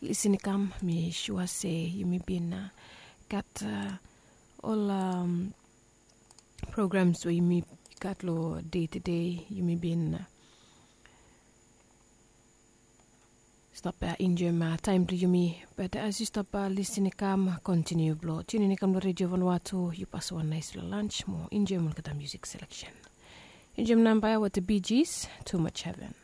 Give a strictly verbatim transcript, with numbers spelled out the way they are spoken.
listen kam mi sure say you may be na got uh, all um, programs where you may got lo day to day you may be na stop uh, enjoy my time to you me but as you stop uh, listening come continue blow tune in come radio Vanuatu you pass one nice little lunch more enjoy more music selection enjoy number with the Bee Gees Too Much Heaven.